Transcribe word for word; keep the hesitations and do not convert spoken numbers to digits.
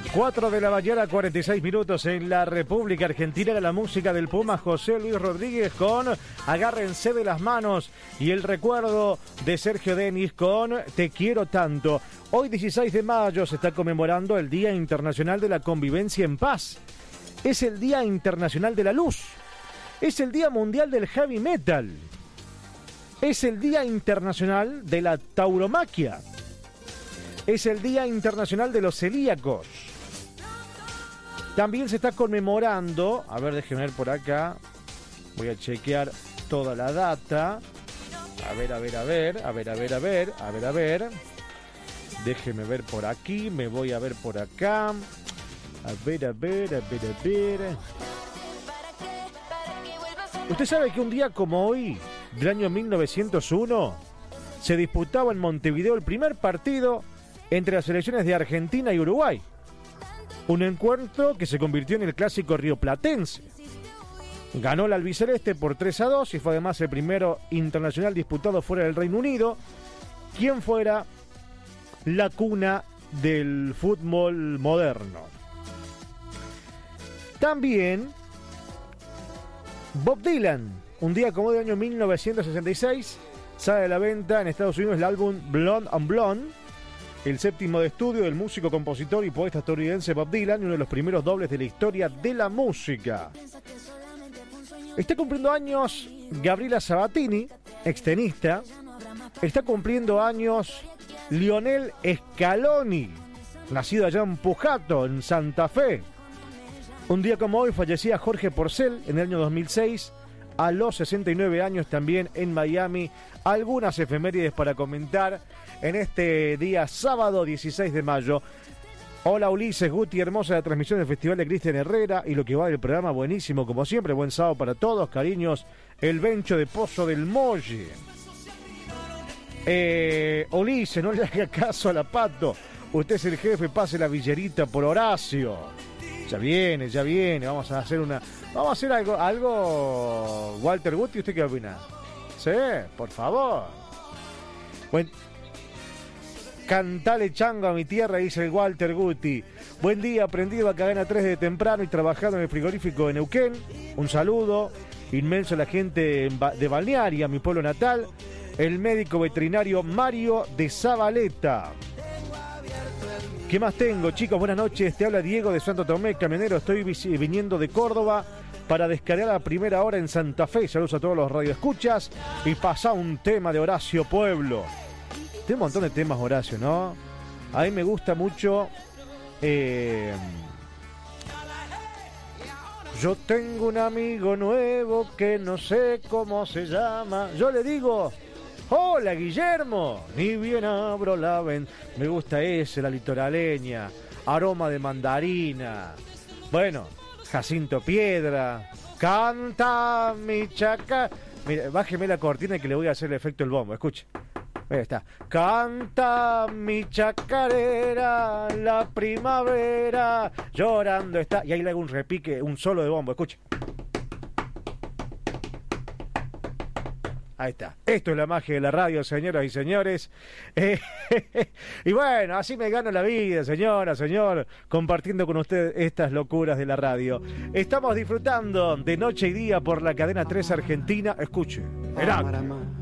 cuatro de la mañana, cuarenta y seis minutos en la República Argentina. Era la música del Puma José Luis Rodríguez con Agárrense de las manos y el recuerdo de Sergio Denis con Te quiero tanto. Hoy dieciséis de mayo se está conmemorando el Día Internacional de la Convivencia en Paz. Es el Día Internacional de la Luz. Es el Día Mundial del Heavy Metal. Es el Día Internacional de la Tauromaquia. Es el Día Internacional de los Celíacos. También se está conmemorando, a ver, déjenme ver por acá, voy a chequear toda la data, a ver, a ver, a ver, a ver, a ver, a ver, a ver, a ver, déjenme ver por aquí, me voy a ver por acá, a ver, a ver, a ver, a ver. Usted sabe que un día como hoy, del año mil novecientos uno, se disputaba en Montevideo el primer partido entre las selecciones de Argentina y Uruguay. Un encuentro que se convirtió en el clásico rioplatense. Ganó el albiceleste por tres a dos y fue además el primero internacional disputado fuera del Reino Unido, quien fuera la cuna del fútbol moderno. También Bob Dylan, un día como del año mil novecientos sesenta y seis, sale a la venta en Estados Unidos el álbum Blonde on Blonde, el séptimo de estudio del músico, compositor y poeta estadounidense Bob Dylan, uno de los primeros dobles de la historia de la música. Está cumpliendo años Gabriela Sabatini, extenista. Está cumpliendo años Lionel Scaloni, nacido allá en Pujato, en Santa Fe. Un día como hoy fallecía Jorge Porcel en el año dos mil seis, a los sesenta y nueve años también en Miami. Algunas efemérides para comentar en este día sábado dieciséis de mayo. Hola Ulises, Guti, hermosa la transmisión del Festival de Cristian Herrera y lo que va del programa, buenísimo como siempre. Buen sábado para todos, cariños. El Bencho de Pozo del Molle. Eh, Ulises, no le haga caso a la Pato. Usted es el jefe, pase la villerita por Horacio. Ya viene, ya viene. Vamos a hacer una... Vamos a hacer algo, algo, Walter Guti, ¿usted qué opina? Sí, por favor. Buen... Cantale chango a mi tierra, dice el Walter Guti. Buen día, aprendido a cadena tres de temprano y trabajando en el frigorífico de Neuquén. Un saludo inmenso a la gente de Balnearia, mi pueblo natal. El médico veterinario Mario de Zabaleta. ¿Qué más tengo, chicos? Buenas noches, te habla Diego de Santo Tomé, camionero. Estoy viniendo de Córdoba para descargar la primera hora en Santa Fe. Saludos a todos los radioescuchas y pasá un tema de Horacio Pueblo. Tiene un montón de temas, Horacio, ¿no? A mí me gusta mucho. Eh... Yo tengo un amigo nuevo que no sé cómo se llama. Yo le digo... Hola Guillermo, ni bien abro la ventana. Me gusta ese, la litoraleña, aroma de mandarina. Bueno, Jacinto Piedra, canta mi chaca. Mire, bájeme la cortina que le voy a hacer el efecto del bombo, escuche. Ahí está. Canta mi chacarera, la primavera, llorando está. Y ahí le hago un repique, un solo de bombo, escuche. Ahí está. Esto es la magia de la radio, señoras y señores. Eh, y bueno, así me gano la vida, señora, señor, compartiendo con usted estas locuras de la radio. Estamos disfrutando de noche y día por la cadena tres Argentina. Escuche, Heracles.